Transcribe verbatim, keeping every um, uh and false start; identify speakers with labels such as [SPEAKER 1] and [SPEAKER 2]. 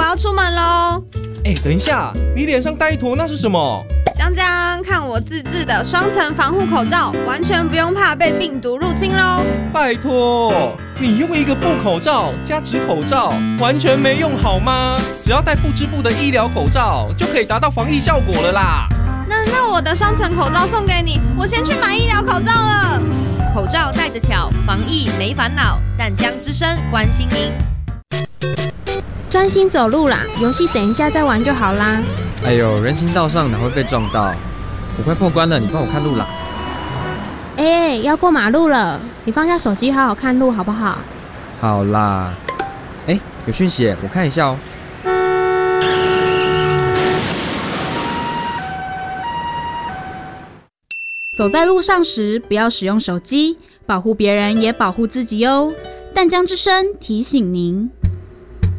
[SPEAKER 1] 要出门喽。
[SPEAKER 2] 哎，等一下，你脸上带一坨那是什么？
[SPEAKER 1] 江江，看我自制的双层防护口罩，完全不用怕被病毒入侵喽。
[SPEAKER 2] 拜托，你用一个布口罩加纸口罩，完全没用好吗？只要戴不织布的医疗口罩，就可以达到防疫效果了啦。
[SPEAKER 1] 那那我的双层口罩送给你，我先去买医疗口罩了。
[SPEAKER 3] 口罩戴得巧，防疫没烦恼。淡江之声关心您。
[SPEAKER 4] 专心走路啦，游戏等一下再玩就好啦。
[SPEAKER 5] 哎呦，人行道上哪会被撞到？我快破关了，你帮我看路啦。
[SPEAKER 4] 哎、欸，要过马路了，你放下手机好好看路好不好？
[SPEAKER 5] 好啦。哎、欸，有讯息耶，我看一下哦。
[SPEAKER 6] 走在路上时，不要使用手机，保护别人也保护自己哦。淡江之声提醒您。